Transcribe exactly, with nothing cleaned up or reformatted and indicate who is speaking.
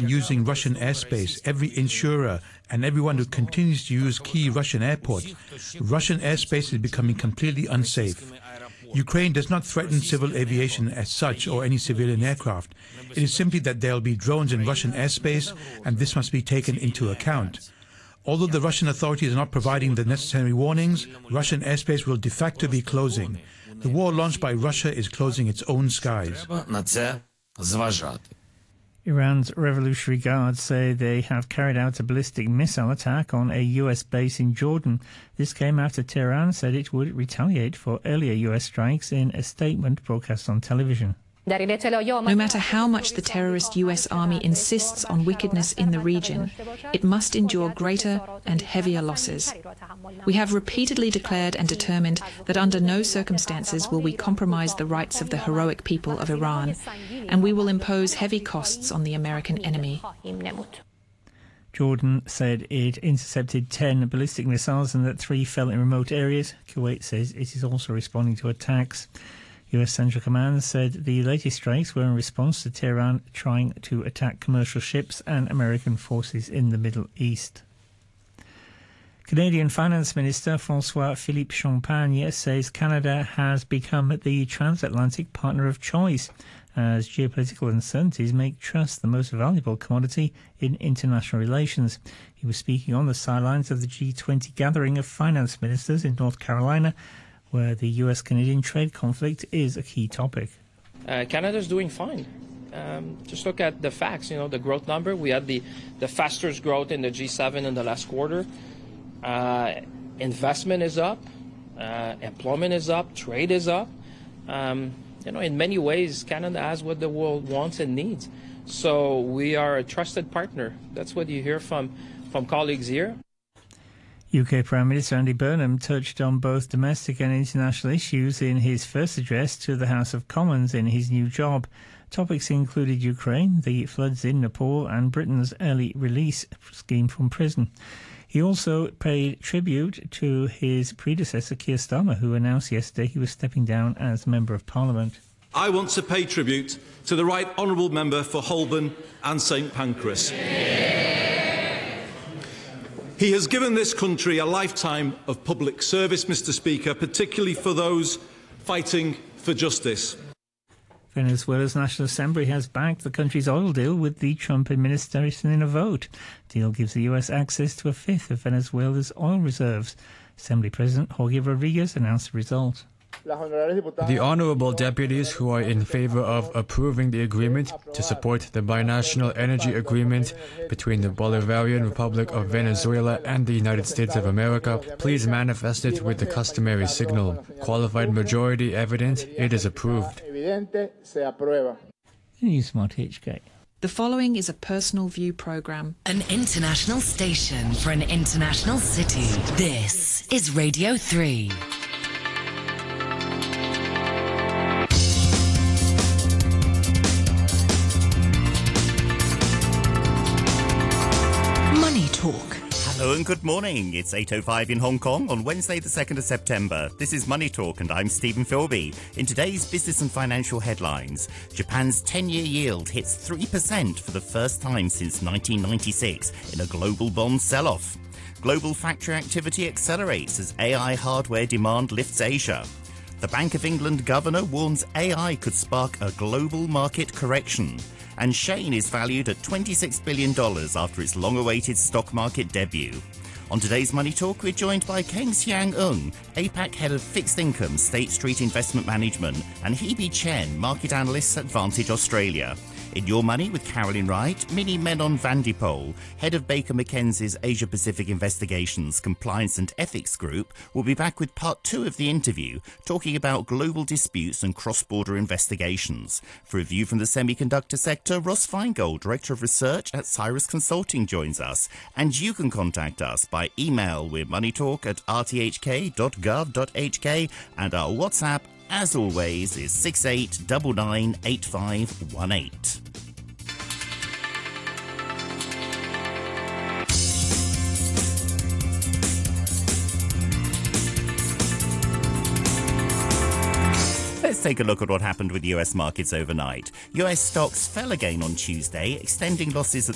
Speaker 1: everyone using Russian airspace, every insurer, and everyone who continues to use key Russian airports. Russian airspace is becoming completely unsafe. Ukraine does not threaten civil aviation as such or any civilian aircraft. It is simply that there will be drones in Russian airspace, and this must be taken into account. Although the Russian authorities are not providing the necessary warnings, Russian airspace will de facto be closing. The war launched by Russia is closing its own skies.
Speaker 2: Iran's Revolutionary Guards say they have carried out a ballistic missile attack on a U S base in Jordan. This came after Tehran said it would retaliate for earlier U S strikes in a statement broadcast on television.
Speaker 3: No matter how much the terrorist U S army insists on wickedness in the region, it must endure greater and heavier losses. We have repeatedly declared and determined that under no circumstances will we compromise the rights of the heroic people of Iran, and we will impose heavy costs on the American enemy.
Speaker 2: Jordan said it intercepted ten ballistic missiles and that three fell in remote areas. Kuwait says it is also responding to attacks. U S Central Command said the latest strikes were in response to Tehran trying to attack commercial ships and American forces in the Middle East. Canadian Finance Minister François-Philippe Champagne says Canada has become the transatlantic partner of choice as geopolitical uncertainties make trust the most valuable commodity in international relations. He was speaking on the sidelines of the G twenty gathering of finance ministers in North Carolina, where the U S Canadian trade conflict is a key topic.
Speaker 4: Uh, Canada's doing fine. Um, just look at the facts, you know, the growth number. We had the, the fastest growth in the G seven in the last quarter. Uh, investment is up. Uh, employment is up. Trade is up. Um, you know, in many ways, Canada has what the world wants and needs. So we are a trusted partner. That's what you hear from, from colleagues here.
Speaker 2: U K Prime Minister Andy Burnham touched on both domestic and international issues in his first address to the House of Commons in his new job. Topics included Ukraine, the floods in Nepal, and Britain's early release scheme from prison. He also paid tribute to his predecessor Keir Starmer, who announced yesterday he was stepping down as Member of Parliament.
Speaker 5: I want to pay tribute to the Right Honourable Member for Holborn and St Pancras. He has given this country a lifetime of public service, Mister Speaker, particularly for those fighting for justice.
Speaker 2: Venezuela's National Assembly has backed the country's oil deal with the Trump administration in a vote. The deal gives the U S access to a fifth of Venezuela's oil reserves. Assembly President Jorge Rodriguez announced the result.
Speaker 6: The honourable deputies who are in favour of approving the agreement to support the binational energy agreement between the Bolivarian Republic of Venezuela and the United States of America, please manifest it with the customary signal. Qualified majority evident, it is approved.
Speaker 2: Newsmart H K.
Speaker 3: The following is a personal view programme.
Speaker 7: An international station for an international city. This is Radio three.
Speaker 8: Talk. Hello and good morning. It's eight oh five in Hong Kong on Wednesday the second of September. This is Money Talk and I'm Stephen Philby. In today's business and financial headlines, Japan's ten-year yield hits three percent for the first time since nineteen ninety-six in a global bond sell-off. Global factory activity accelerates as A I hardware demand lifts Asia. The Bank of England governor warns A I could spark a global market correction. And Shane is valued at twenty-six billion dollars after its long-awaited stock market debut. On today's Money Talk, we're joined by Keng Xiang Ng, A PAC Head of Fixed Income, State Street Investment Management, and Hebe Chen, Market Analyst at Vantage Australia. In Your Money with Caroline Wright, Minnie Menon van de Pol, Head of Baker McKenzie's Asia Pacific Investigations, Compliance and Ethics Group, will be back with part two of the interview, talking about global disputes and cross-border investigations. For a view from the semiconductor sector, Ross Feingold, Director of Research at Cyrus Consulting, joins us. And you can contact us by email with moneytalk at r t h k dot gov dot h k, and our WhatsApp, as always, is six eight nine nine eight five one eight. Let's take a look at what happened with U S markets overnight. U S stocks fell again on Tuesday, extending losses at